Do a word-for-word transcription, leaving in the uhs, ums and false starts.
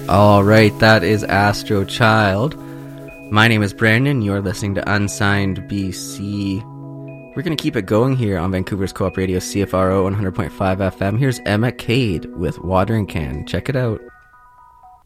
All right, that is Astro Child. My name is Brandon. You're listening to Unsigned B C. We're going to keep it going here on Vancouver's Co-op Radio, C F R O one hundred point five F M. Here's Emma Cade with Watering Can. Check it out.